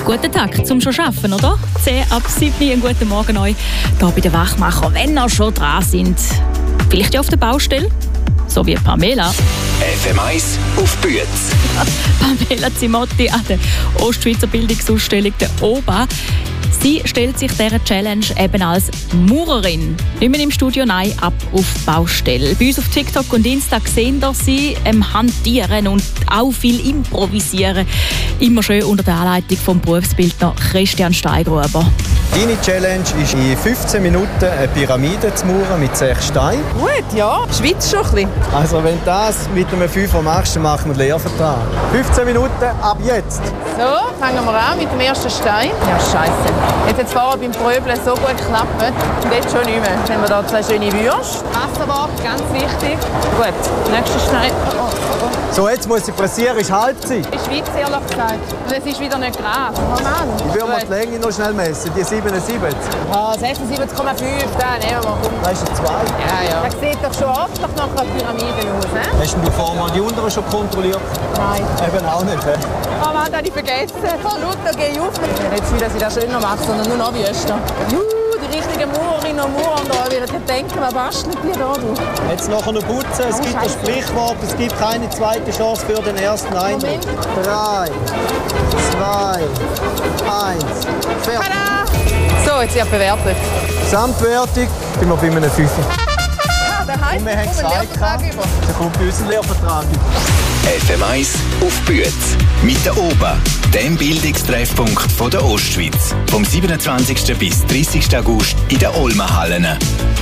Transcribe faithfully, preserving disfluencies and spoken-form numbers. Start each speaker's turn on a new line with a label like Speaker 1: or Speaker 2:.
Speaker 1: Guten Tag zum schon arbeiten, oder? zehn ab sieben, einen guten Morgen euch hier bei den Wachmacher, wenn ihr schon dran sind. Vielleicht ja auf der Baustelle, so wie Pamela.
Speaker 2: F M eins auf Büetz.
Speaker 1: Pamela Zimotti an der Ostschweizer Bildungsausstellung der O B A. Sie stellt sich dieser Challenge eben als Maurerin. Nicht mehr im Studio, nein, ab auf Baustelle. Bei uns auf TikTok und Insta sehen ihr sie ähm, hantieren und auch viel improvisieren. Immer schön unter der Anleitung vom Berufsbildner Christian Steigruber.
Speaker 3: Deine Challenge ist, in fünfzehn Minuten eine Pyramide zu mauern mit sechs Steinen.
Speaker 4: Gut, ja. Schwitzt schon ein bisschen.
Speaker 3: Also wenn du das mit einem Fünfer machst, dann machen wir den Lehrvertrag. fünfzehn Minuten ab jetzt.
Speaker 4: So, fangen wir an mit dem ersten Stein. Ja, scheiße. Jetzt hat es vorher beim Pröbeln so gut geklappt. Und jetzt schon nicht mehr. Jetzt haben wir hier zwei schöne Würste. Wasserwart, ganz wichtig. Gut, nächster Stein. Oh, oh, oh.
Speaker 3: So, jetzt muss ich pressieren, ist Halbzeit.
Speaker 4: Ich schwitze, ehrlich gesagt. Und es ist wieder nicht gerade. Oh Mann.
Speaker 3: Ich will mal die Länge noch schnell messen, die siebenundsiebzig.
Speaker 4: Ah, sechsundsiebzig Komma fünf, da nehmen wir.
Speaker 3: Das ist ein zwei.
Speaker 4: Ja, ja. Das sieht doch schon ordentlich nach einer Pyramide aus, he?
Speaker 3: Hast du vorher die unteren schon kontrolliert?
Speaker 4: Nein.
Speaker 3: Eben auch nicht, he?
Speaker 4: Oh Mann, das habe ich vergessen. Vor Luther gehe ich auf. Jetzt will, dass ich das schöner mache, sondern nur noch wüster. Juhu, die richtigen Maurerinnen und Maurer da werden denken, was bastelt die da? Du?
Speaker 3: Jetzt nachher noch putzen. Es
Speaker 4: Oh,
Speaker 3: gibt ein
Speaker 4: Scheisse.
Speaker 3: Sprichwort, es gibt keine zweite Chance für den ersten Eindruck.
Speaker 4: Moment.
Speaker 3: Drei, zwei, eins, fertig.
Speaker 4: Tada! So, jetzt wird bewertet.
Speaker 3: Gesamtwertung sind wir bei einem Fünfer.
Speaker 4: Ah, der heisst,
Speaker 3: Und wir haben
Speaker 4: kommt ein
Speaker 3: gesagt,
Speaker 4: Lehrvertrag über.
Speaker 3: da kommt bei uns ein Lehrvertrag über.
Speaker 2: F M eins auf Büetz. Mit der O B A, dem Bildungstreffpunkt von der Ostschweiz. Vom siebenundzwanzigsten bis dreißigsten August in den Olmenhallen.